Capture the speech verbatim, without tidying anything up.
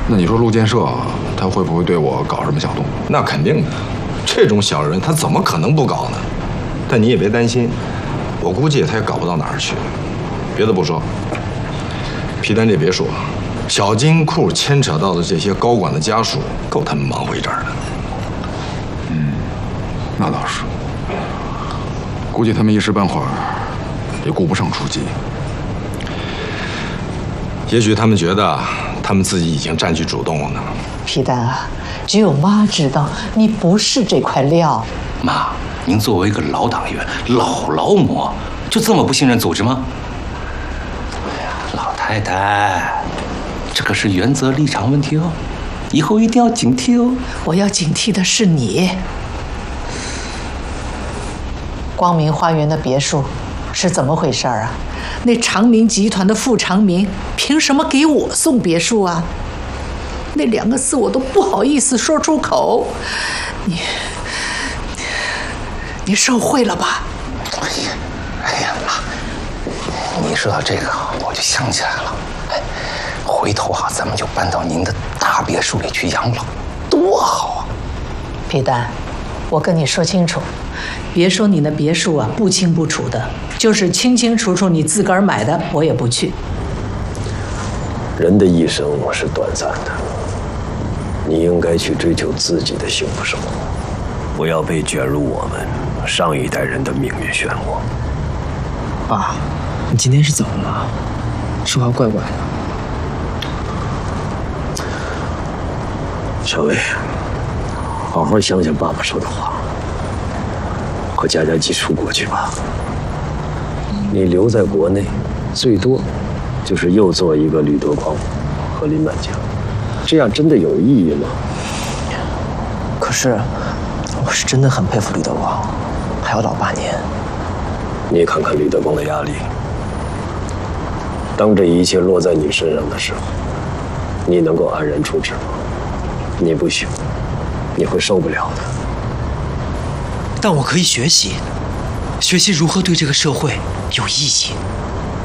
那你说陆建设他会不会对我搞什么小动作？ 那肯定的，这种小人他怎么可能不搞呢？但你也别担心，我估计他也搞不到哪儿去。别的不说，皮丹这别墅，小金库牵扯到的这些高管的家属，够他们忙活一阵儿的。 嗯，那倒是。估计他们一时半会儿也顾不上出击。 也许他们觉得他们自己已经占据主动了呢。 皮丹啊，只有妈知道你不是这块料。 妈，您作为一个老党员、老劳模，就这么不信任组织吗？哎呀，老太太，这可是原则立场问题哦，以后一定要警惕哦。 我要警惕的是你。光明花园的别墅是怎么回事啊？那长明集团的傅长明凭什么给我送别墅啊？那两个字我都不好意思说出口。你，你受贿了吧？ 哎呀，哎呀妈！你说到这个，我就想起来了。哎，回头啊，咱们就搬到您的大别墅里去养老，多好啊！ 皮丹，我跟你说清楚，别说你那别墅啊不清不楚的，就是清清楚楚你自个儿买的，我也不去。 人的一生是短暂的，你应该去追求自己的幸福生活，不要被卷入我们上一代人的命运漩涡。 爸，你今天是怎么了？说话怪怪的。 小薇，好好想想爸爸说的话，和佳佳寄出国去吧。你留在国内，最多就是又做一个吕德光和林满江，这样真的有意义吗？ 可是，我是真的很佩服吕德光，还有老爸您。 你看看吕德光的压力，当这一切落在你身上的时候，你能够安然处之吗？你不行，你会受不了的。 但我可以学习，学习如何对这个社会有意义。